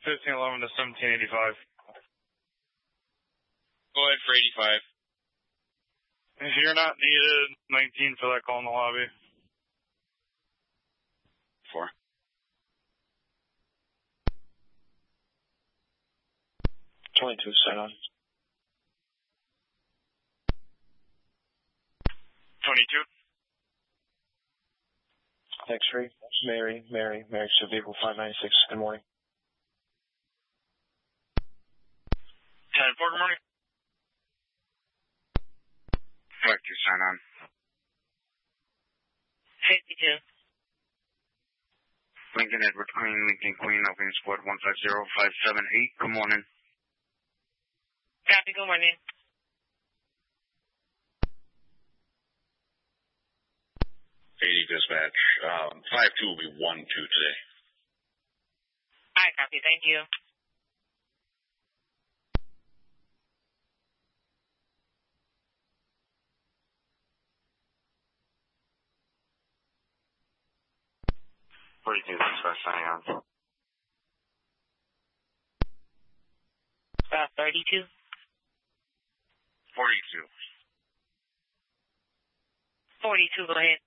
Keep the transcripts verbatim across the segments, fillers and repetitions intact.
fifteen eleven to seventeen eighty-five. Go ahead for eighty-five. If you're not needed, nineteen for that call in the lobby. Four. twenty-two, sign on. twenty-two. X-ray, Mary, Mary, Mary, so vehicle five ninety-six, good morning. ten four, good morning. Vector, sign on. fifty-two. Lincoln Edward Queen, Lincoln Queen, opening squad one five zero five seven eight, good morning. Copy, good morning. eighty dispatch. Um, five two will be one two today. All right, copy, thank you. forty-two dispatch, signing on. Uh, thirty-two. forty-two. forty-two, go ahead.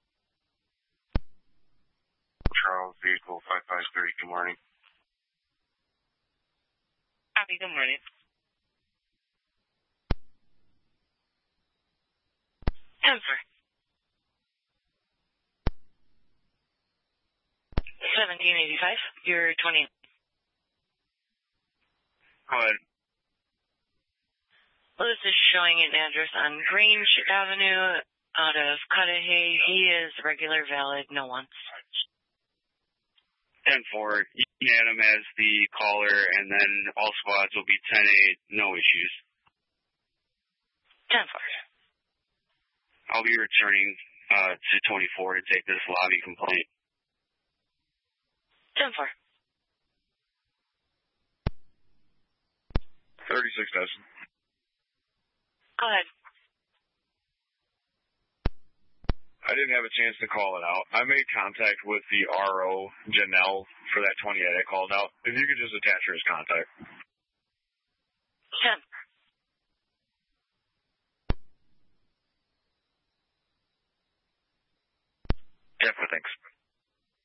Charles, vehicle five five three, good morning. Copy, good morning. ten four. seventeen eighty-five, you're twenty. Go ahead. Well, this is showing an address on Grange Avenue out of Cudahy. He is regular, valid, no wants. ten four, you can add him as the caller, and then all squads will be ten eight, no issues. ten four. I'll be returning uh, to twenty-four to take this lobby complaint. ten four. thirty-six dozen. Go ahead. I didn't have a chance to call it out. I made contact with the R O, Janelle, for that twenty-eight I called out. If you could just attach her as contact. ten. Yeah, thanks.